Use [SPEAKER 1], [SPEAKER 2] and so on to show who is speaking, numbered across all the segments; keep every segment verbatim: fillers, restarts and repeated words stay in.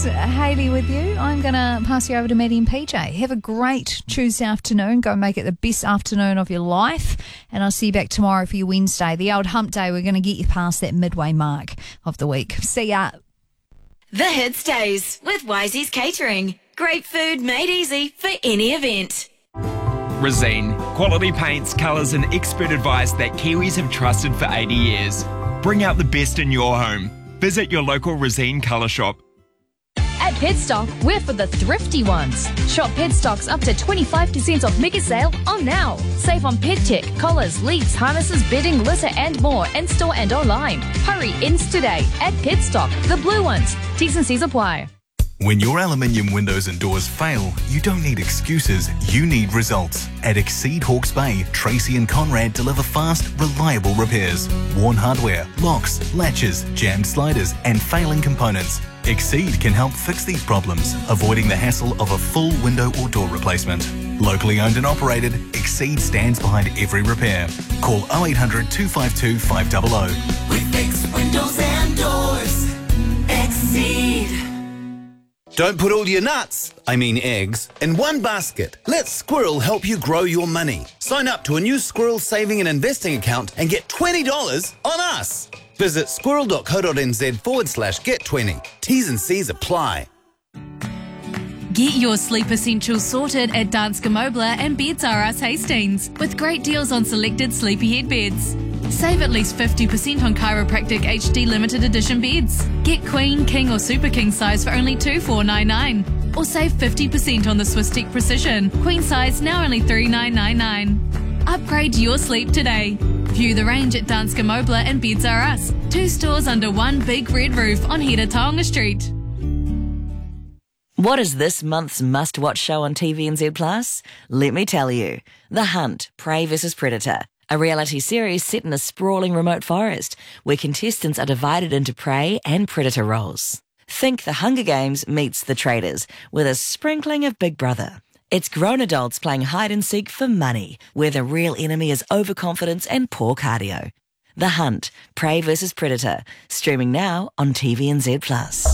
[SPEAKER 1] It's Hayley with you. I'm going to pass you over to Maddie and P J. Have a great Tuesday afternoon. Go and make it the best afternoon of your life. And I'll see you back tomorrow for your Wednesday. The old hump day, we're going to get you past that midway mark of the week. See ya.
[SPEAKER 2] The Hits Days with Wisey's Catering. Great food made easy for any event.
[SPEAKER 3] Resene. Quality paints, colours and expert advice that Kiwis have trusted for eighty years. Bring out the best in your home. Visit your local Resene colour shop.
[SPEAKER 4] At Petstock, we're for the thrifty ones. Shop Petstock's up to twenty-five percent off mega sale on now. Save on pet tech, collars, leads, harnesses, bedding, litter and more in-store and online. Hurry, ends today at Petstock, the blue ones. T's and C's apply.
[SPEAKER 5] When your aluminium windows and doors fail, you don't need excuses, you need results. At Exceed Hawke's Bay, Tracy and Conrad deliver fast, reliable repairs. Worn hardware, locks, latches, jammed sliders and failing components. Exceed can help fix these problems, avoiding the hassle of a full window or door replacement. Locally owned and operated, Exceed stands behind every repair. Call oh eight hundred, two five two, five hundred.
[SPEAKER 6] We fix windows and doors. Exceed.
[SPEAKER 7] Don't put all your nuts, I mean eggs, in one basket. Let Squirrel help you grow your money. Sign up to a new Squirrel saving and investing account and get twenty dollars on us. Visit squirrel.co.nz forward slash get 20. T's and C's apply.
[SPEAKER 8] Get your sleep essentials sorted at Danske Mobler and Beds R Us Hastings with great deals on selected sleepyhead beds. Save at least fifty percent on Chiropractic H D limited edition beds. Get Queen, King or Super King size for only two thousand four hundred ninety-nine. Or save fifty percent on the Swisstech Precision. Queen size now only three thousand nine hundred ninety-nine. Upgrade your sleep today. View the range at Danske Mobler and Beds R Us. Two stores under one big red roof on Hira Taonga Street.
[SPEAKER 2] What is this month's must-watch show on T V N Z Plus? Let me tell you. The Hunt, Prey versus Predator. A reality series set in a sprawling remote forest where contestants are divided into prey and predator roles. Think The Hunger Games meets The Traders with a sprinkling of Big Brother. It's grown adults playing hide and seek for money, where the real enemy is overconfidence and poor cardio. The Hunt, Prey versus Predator, streaming now on T V N Z Plus.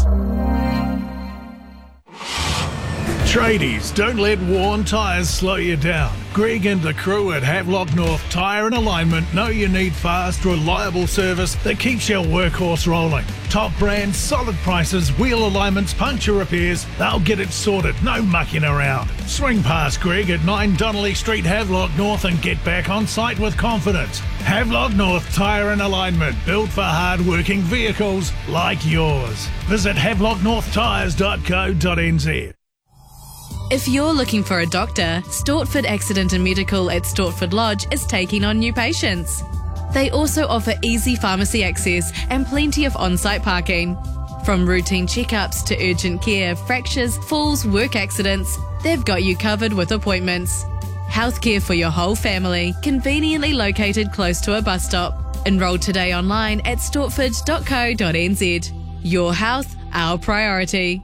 [SPEAKER 9] Tradies, don't let worn tyres slow you down. Greg and the crew at Havelock North Tyre and Alignment know you need fast, reliable service that keeps your workhorse rolling. Top brands, solid prices, wheel alignments, puncture repairs, they'll get it sorted, no mucking around. Swing past Greg at nine Donnelly Street, Havelock North and get back on site with confidence. Havelock North Tyre and Alignment, built for hard-working vehicles like yours. Visit havelock north tyres dot co dot n z.
[SPEAKER 8] If you're looking for a doctor, Stortford Accident and Medical at Stortford Lodge is taking on new patients. They also offer easy pharmacy access and plenty of on-site parking. From routine checkups to urgent care, fractures, falls, work accidents, they've got you covered with appointments. Healthcare for your whole family, conveniently located close to a bus stop. Enroll today online at stortford dot co dot n z. Your health, our priority.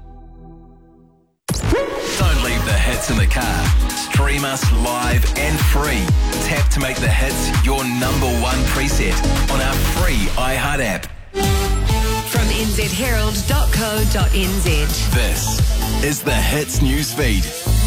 [SPEAKER 5] Don't leave the hits in the car. Stream us live and free. Tap to make the hits your number one preset on our free iHeart app.
[SPEAKER 2] From n z herald dot co dot n z.
[SPEAKER 5] This is the Hits newsfeed.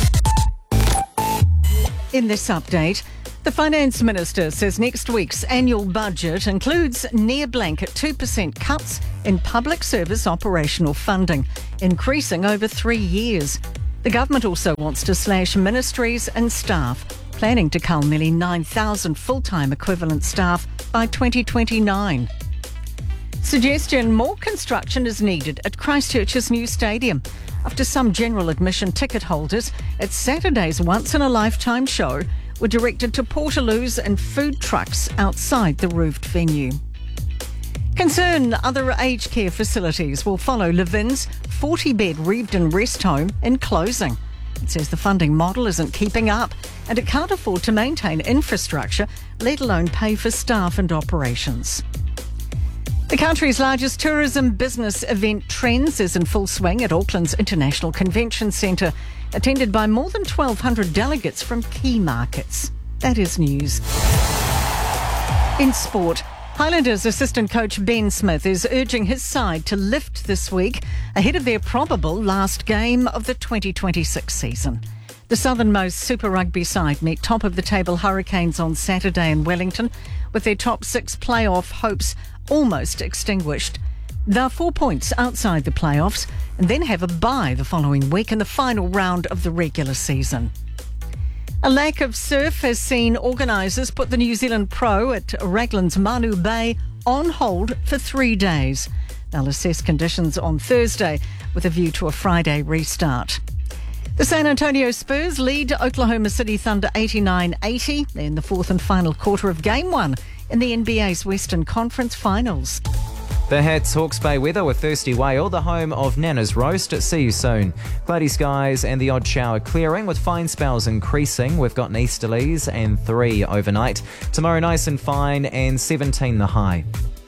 [SPEAKER 10] In this update, the Finance Minister says next week's annual budget includes near-blanket two percent cuts in public service operational funding, increasing over three years. The government also wants to slash ministries and staff, planning to cull nearly nine thousand full-time equivalent staff by twenty twenty-nine. Suggestion more construction is needed at Christchurch's new stadium after some general admission ticket holders at Saturday's once-in-a-lifetime show were directed to portaloos and food trucks outside the roofed venue. Concern other aged care facilities will follow Levin's forty-bed Reeveden rest home in closing. It says the funding model isn't keeping up and it can't afford to maintain infrastructure, let alone pay for staff and operations. The country's largest tourism business event, Trends, is in full swing at Auckland's International Convention Centre, attended by more than twelve hundred delegates from key markets. That is news. In sport, Highlanders assistant coach Ben Smith is urging his side to lift this week ahead of their probable last game of the twenty twenty-six season. The southernmost Super Rugby side meet top-of-the-table Hurricanes on Saturday in Wellington, with their top six playoff hopes almost extinguished. They're four points outside the playoffs and then have a bye the following week in the final round of the regular season. A lack of surf has seen organisers put the New Zealand Pro at Raglan's Manu Bay on hold for three days. They'll assess conditions on Thursday with a view to a Friday restart. The San Antonio Spurs lead Oklahoma City Thunder eighty-nine eighty in the fourth and final quarter of Game one in the N B A's Western Conference Finals.
[SPEAKER 11] The Hats Hawke's Bay weather with Thirsty Whale, the home of Nana's Roast. See you soon. Cloudy skies and the odd shower clearing with fine spells increasing. We've got an easterlies and three overnight. Tomorrow nice and fine and seventeen the high.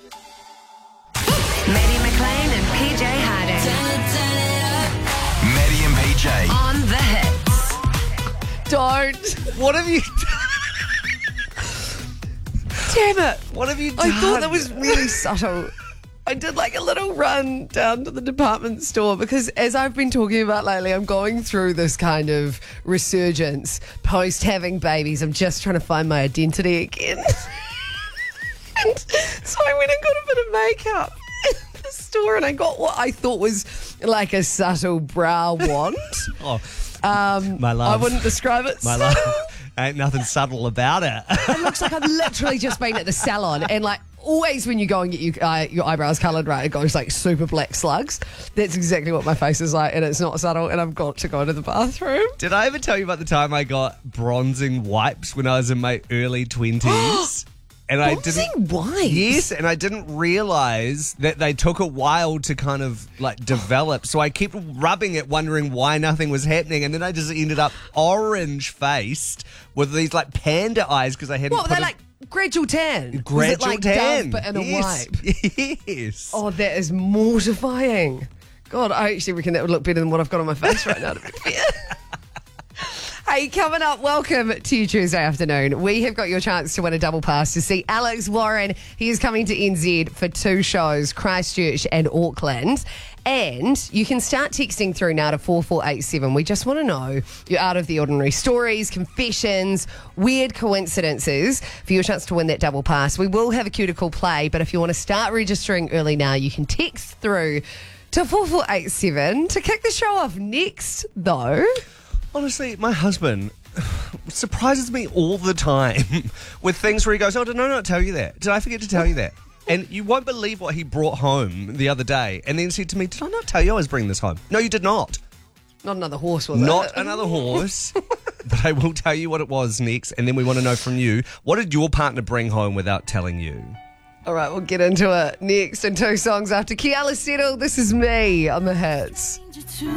[SPEAKER 12] Maddie McLean and P J Harding.
[SPEAKER 5] Maddie and P J.
[SPEAKER 12] On the hits.
[SPEAKER 13] Don't.
[SPEAKER 14] What have you
[SPEAKER 13] Damn it.
[SPEAKER 14] What have you done?
[SPEAKER 13] I thought that was really subtle. I did like a little run down to the department store because as I've been talking about lately, I'm going through this kind of resurgence post having babies. I'm just trying to find my identity again. And so I went and got a bit of makeup in the store and I got what I thought was like a subtle brow wand.
[SPEAKER 14] Oh,
[SPEAKER 13] um,
[SPEAKER 14] my love.
[SPEAKER 13] I wouldn't describe it.
[SPEAKER 14] My love. Ain't nothing subtle about it.
[SPEAKER 13] It looks like I've literally just been at the salon and like always when you go and get your, uh, your eyebrows coloured, right, it goes like super black slugs. That's exactly what my face is like and it's not subtle and I've got to go to the bathroom.
[SPEAKER 14] Did I ever tell you about the time I got bronzing wipes when I was in my early twenties? And I
[SPEAKER 13] Bronzing
[SPEAKER 14] didn't,
[SPEAKER 13] wipes?
[SPEAKER 14] Yes, and I didn't realise that they took a while to kind of like develop. So I kept rubbing it, wondering why nothing was happening, and then I just ended up orange-faced with these like panda eyes because I hadn't.
[SPEAKER 13] What,
[SPEAKER 14] put
[SPEAKER 13] they're
[SPEAKER 14] a-
[SPEAKER 13] like gradual tan?
[SPEAKER 14] Gradual
[SPEAKER 13] Was it like
[SPEAKER 14] tan,
[SPEAKER 13] Dove, but in a
[SPEAKER 14] yes.
[SPEAKER 13] wipe?
[SPEAKER 14] Yes.
[SPEAKER 13] Oh, that is mortifying. God, I actually reckon that would look better than what I've got on my face right now, to be fair. Hey, coming up, welcome to your Tuesday afternoon. We have got your chance to win a double pass to see Alex Warren. He is coming to N Z for two shows, Christchurch and Auckland. And you can start texting through now to four four eight seven. We just want to know your out of the ordinary stories, confessions, weird coincidences for your chance to win that double pass. We will have a cuticle play, but if you want to start registering early now, you can text through to four four eight seven. To kick the show off next, though...
[SPEAKER 14] Honestly, my husband surprises me all the time with things where he goes, oh, did I not tell you that? Did I forget to tell you that? And you won't believe what he brought home the other day and then said to me, did I not tell you I was bringing this home? No, you did not.
[SPEAKER 13] Not another horse, was it?
[SPEAKER 14] Not another horse. But I will tell you what it was next, and then we want to know from you, what did your partner bring home without telling you?
[SPEAKER 13] All right, we'll get into it next in two songs after Kiala Settle. This is me on the hits.